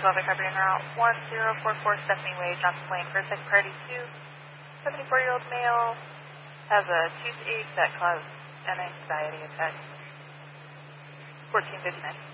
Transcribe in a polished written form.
12 recovery en route 1044 Stephanie Way, Johnson Lane, for a second priority 2. 74-year-old male has a toothache that caused an anxiety attack. 1459.